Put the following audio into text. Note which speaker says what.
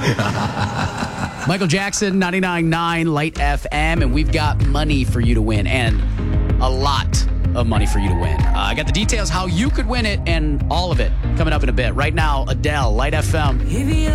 Speaker 1: Michael Jackson, 99.9 Light FM, and we've got money for you to win, and a lot of money for you to win. I got the details how you could win it and all of it coming up in a bit. Right now, Adele, Light FM.